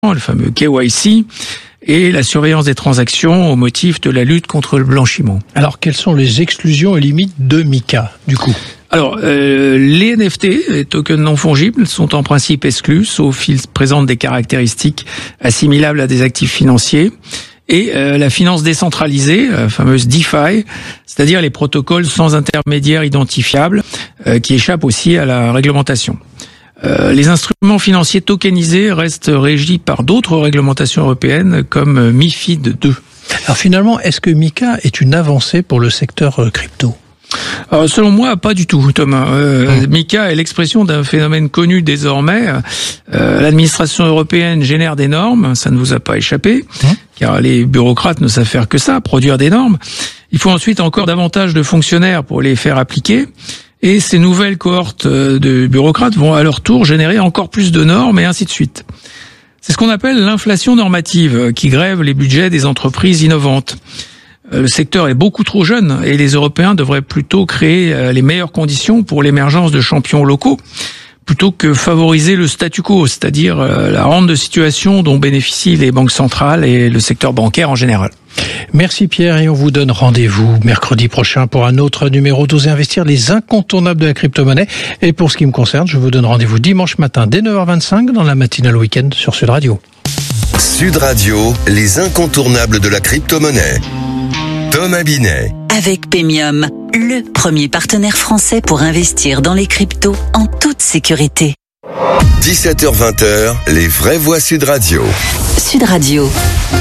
le fameux KYC, et la surveillance des transactions au motif de la lutte contre le blanchiment. Alors, quelles sont les exclusions et limites de MiCA, du coup ? Alors, les NFT, les tokens non fongibles, sont en principe exclus, sauf s'ils présentent des caractéristiques assimilables à des actifs financiers. Et la finance décentralisée, la fameuse DeFi, c'est-à-dire les protocoles sans intermédiaire identifiables, qui échappent aussi à la réglementation. Les instruments financiers tokenisés restent régis par d'autres réglementations européennes comme MiFID II. Alors finalement, est-ce que MiCA est une avancée pour le secteur crypto ? Alors, selon moi, pas du tout, Thomas. MiCA est l'expression d'un phénomène connu désormais. L'administration européenne génère des normes, ça ne vous a pas échappé, car les bureaucrates ne savent faire que ça, produire des normes. Il faut ensuite encore davantage de fonctionnaires pour les faire appliquer. Et ces nouvelles cohortes de bureaucrates vont à leur tour générer encore plus de normes et ainsi de suite. C'est ce qu'on appelle l'inflation normative, qui grève les budgets des entreprises innovantes. Le secteur est beaucoup trop jeune et les Européens devraient plutôt créer les meilleures conditions pour l'émergence de champions locaux plutôt que favoriser le statu quo, c'est-à-dire la rente de situation dont bénéficient les banques centrales et le secteur bancaire en général. Merci Pierre et on vous donne rendez-vous mercredi prochain pour un autre numéro d'Oser Investir, les incontournables de la crypto-monnaie. Et pour ce qui me concerne, je vous donne rendez-vous dimanche matin dès 9h25 dans la matinale week-end sur Sud Radio. Sud Radio, les incontournables de la crypto-monnaie. Thomas Binet. Avec Paymium, le premier partenaire français pour investir dans les cryptos en toute sécurité. 17h-20h, les vraies voix Sud Radio. Sud Radio.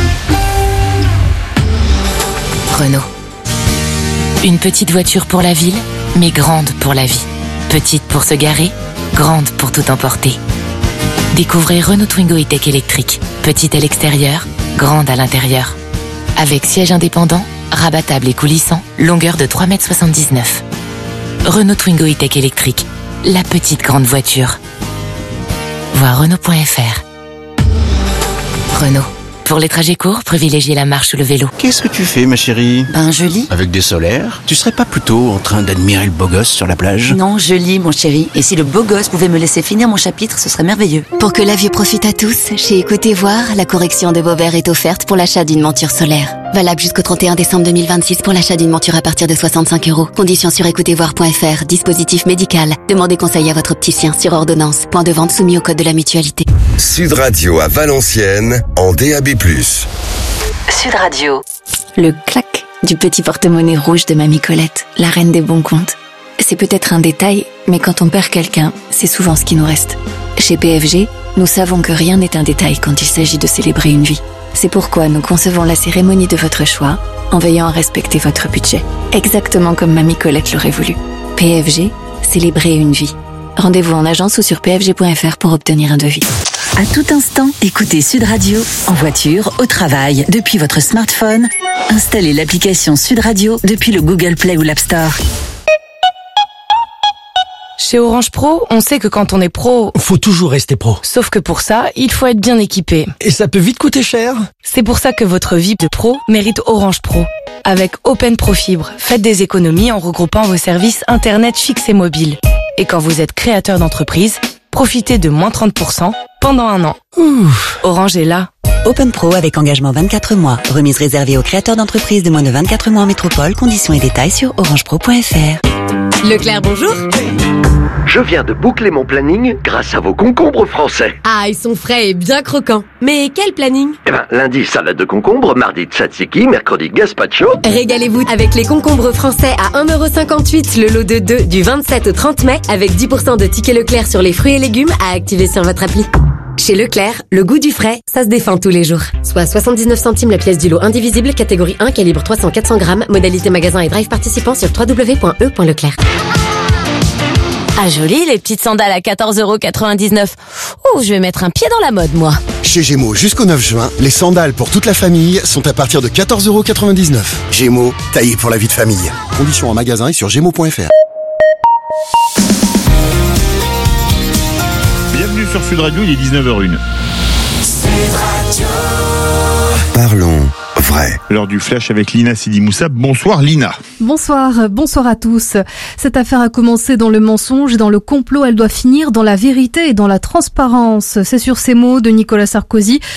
Renault. Une petite voiture pour la ville, mais grande pour la vie. Petite pour se garer, grande pour tout emporter. Découvrez Renault Twingo E-Tech électrique. Petite à l'extérieur, grande à l'intérieur. Avec siège indépendant, rabattable et coulissant, longueur de 3,79 m. Renault Twingo E-Tech électrique, la petite grande voiture. Voir Renault.fr. Renault. Pour les trajets courts, privilégiez la marche ou le vélo. Qu'est-ce que tu fais, ma chérie ? Je lis. Avec des solaires ? Tu serais pas plutôt en train d'admirer le beau gosse sur la plage ? Non, je lis, mon chéri. Et si le beau gosse pouvait me laisser finir mon chapitre, ce serait merveilleux. Pour que la vue profite à tous, chez Écoutez Voir, la correction de vos verres est offerte pour l'achat d'une monture solaire. Valable jusqu'au 31 décembre 2026 pour l'achat d'une monture à partir de 65 €. Conditions sur écoutezvoir.fr. Dispositif médical. Demandez conseil à votre opticien sur ordonnance. Point de vente soumis au code de la mutualité. Sud Radio à Valenciennes, en DAB+. Sud Radio. Le clac du petit porte-monnaie rouge de Mamie Colette, la reine des bons comptes. C'est peut-être un détail, mais quand on perd quelqu'un, c'est souvent ce qui nous reste. Chez PFG, nous savons que rien n'est un détail quand il s'agit de célébrer une vie. C'est pourquoi nous concevons la cérémonie de votre choix en veillant à respecter votre budget. Exactement comme Mamie Colette l'aurait voulu. PFG, célébrer une vie. Rendez-vous en agence ou sur pfg.fr pour obtenir un devis. À tout instant, écoutez Sud Radio, en voiture, au travail, depuis votre smartphone. Installez l'application Sud Radio depuis le Google Play ou l'App Store. Chez Orange Pro, on sait que quand on est pro... faut toujours rester pro. Sauf que pour ça, il faut être bien équipé. Et ça peut vite coûter cher. C'est pour ça que votre vie de pro mérite Orange Pro. Avec Open Pro Fibre, faites des économies en regroupant vos services Internet fixes et mobiles. Et quand vous êtes créateur d'entreprise, profitez de moins 30% pendant 1 an. Orange est là. Open Pro avec engagement 24 mois. Remise réservée aux créateurs d'entreprises de moins de 24 mois en métropole. Conditions et détails sur orangepro.fr. Leclerc, bonjour. Je viens de boucler mon planning grâce à vos concombres français. Ah, ils sont frais et bien croquants. Mais quel planning ? Lundi, salade de concombre, mardi, tzatziki, mercredi, gazpacho. Régalez-vous avec les concombres français à 1,58 € le lot de 2 du 27 au 30 mai avec 10% de tickets Leclerc sur les fruits et légumes à activer sur votre appli. Chez Leclerc, le goût du frais, ça se défend tous les jours. Soit 79 centimes la pièce du lot indivisible, catégorie 1, calibre 300-400 grammes, modalité magasin et drive participant sur www.e.leclerc. Ah joli, les petites sandales à 14,99 €. Oh, je vais mettre un pied dans la mode, moi. Chez Gémeaux, jusqu'au 9 juin, les sandales pour toute la famille sont à partir de 14,99 €. Gémeaux, taillé pour la vie de famille. Conditions en magasin et sur gémeaux.fr. Bienvenue sur Sud Radio, il est 19h01. Parlons vrai. L'heure du flash avec Lina Sidi Moussa. Bonsoir Lina. Bonsoir à tous. Cette affaire a commencé dans le mensonge et dans le complot. Elle doit finir dans la vérité et dans la transparence. C'est sur ces mots de Nicolas Sarkozy